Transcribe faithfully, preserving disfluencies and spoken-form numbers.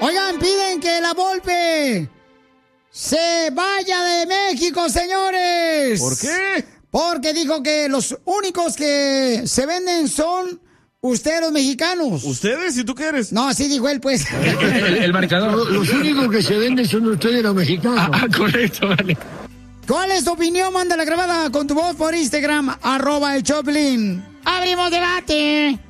Oigan, piden que la Volpe se vaya de México, señores. ¿Por qué? Porque dijo que los únicos que se venden son ustedes los mexicanos. ¿Ustedes? ¿Y tú qué eres? No, así dijo él, pues. El, el, el marcador. Los, los únicos que se venden son ustedes los mexicanos. Ah, ah, correcto, vale. ¿Cuál es tu opinión? Manda la grabada con tu voz por Instagram, arroba el Choplin. ¡Abrimos debate!